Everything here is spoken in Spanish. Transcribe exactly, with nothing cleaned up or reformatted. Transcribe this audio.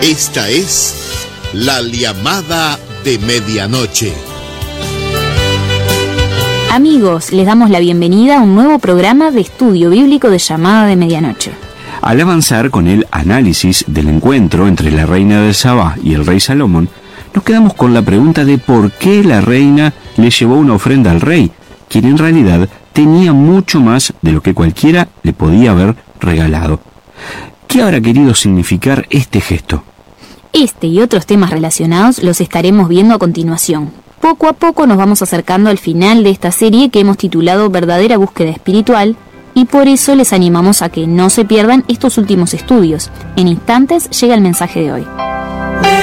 Esta es la llamada de medianoche. Amigos, les damos la bienvenida a un nuevo programa de estudio bíblico de Llamada de Medianoche. Al avanzar con el análisis del encuentro entre la reina de Sabá y el rey Salomón, nos quedamos con la pregunta de por qué la reina le llevó una ofrenda al rey, quien en realidad tenía mucho más de lo que cualquiera le podía haber regalado. ¿Qué habrá querido significar este gesto? Este y otros temas relacionados los estaremos viendo a continuación. Poco a poco nos vamos acercando al final de esta serie que hemos titulado Verdadera Búsqueda Espiritual, y por eso les animamos a que no se pierdan estos últimos estudios. En instantes llega el mensaje de hoy.